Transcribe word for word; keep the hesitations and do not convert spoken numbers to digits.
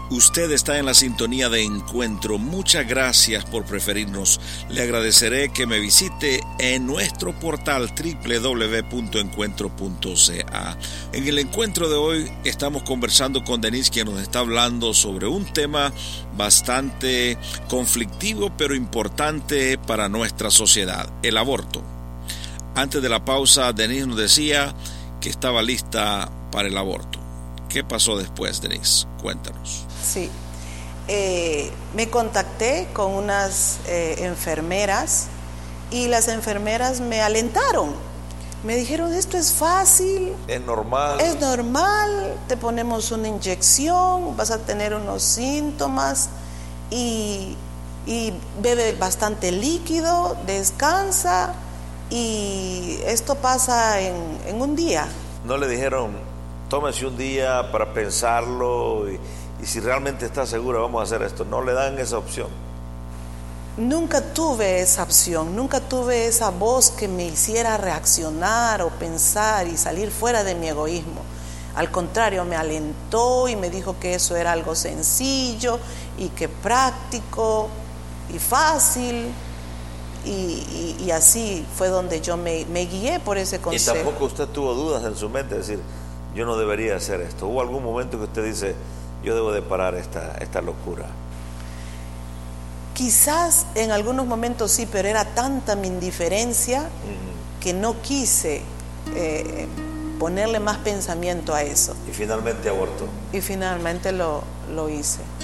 Usted está en la sintonía de Encuentro. Muchas gracias por preferirnos. Le agradeceré que me visite en nuestro portal doble u doble u doble u punto encuentro punto c a. En el encuentro de hoy estamos conversando con Denise, quien nos está hablando sobre un tema bastante conflictivo pero importante para nuestra sociedad: el aborto. Antes de la pausa, Denise nos decía que estaba lista para el aborto. ¿Qué pasó después, Denise? Cuéntanos. Sí, eh, me contacté con unas eh, enfermeras y las enfermeras me alentaron. Me dijeron, esto es fácil. Es normal. Es normal, te ponemos una inyección, vas a tener unos síntomas y, y bebe bastante líquido, descansa y esto pasa en, en un día. ¿No le dijeron, tómese un día para pensarlo y, y si realmente está segura vamos a hacer esto? ¿No le dan esa opción? Nunca tuve esa opción, nunca tuve esa voz que me hiciera reaccionar o pensar y salir fuera de mi egoísmo. Al contrario, me alentó y me dijo que eso era algo sencillo y que práctico y fácil. Y, y, y así fue donde yo me, me guié por ese consejo. ¿Y tampoco usted tuvo dudas en su mente de decir, yo no debería hacer esto? ¿Hubo algún momento que usted dice, yo debo de parar esta, esta locura? Quizás en algunos momentos sí, pero era tanta mi indiferencia uh-huh. que no quise eh, ponerle más pensamiento a eso. Y finalmente abortó. Y finalmente lo, lo hice.